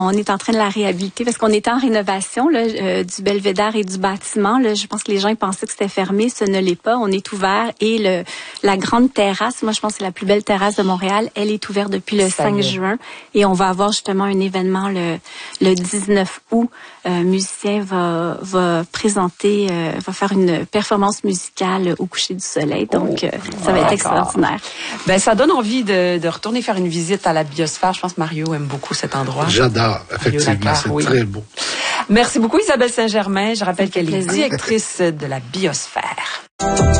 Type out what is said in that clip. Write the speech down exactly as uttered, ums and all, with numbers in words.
On est en train de la réhabiliter parce qu'on est en rénovation là, euh, du belvédère et du bâtiment. Là, je pense que les gens pensaient que c'était fermé, ce ne l'est pas. On est ouvert et le la grande terrasse, moi je pense que c'est la plus belle terrasse de Montréal, elle est ouverte depuis le cinq juin et on va avoir justement un événement le le dix-neuf août. Un musicien va va présenter, euh, va faire une performance musicale au coucher du soleil. Donc euh, ça va être extraordinaire. Ben ça donne envie de, de retourner faire une visite à la biosphère. Je pense que Mario aime beaucoup cet endroit. J'adore. Effectivement, c'est oui. très beau. Merci beaucoup Isabelle Saint-Germain. Je rappelle qu'elle est directrice de la biosphère.